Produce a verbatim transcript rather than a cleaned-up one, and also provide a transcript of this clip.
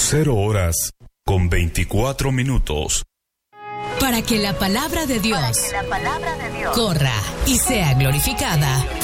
Cero horas con veinticuatro minutos. Para que la palabra de Dios, Para que la palabra de Dios corra y sea glorificada,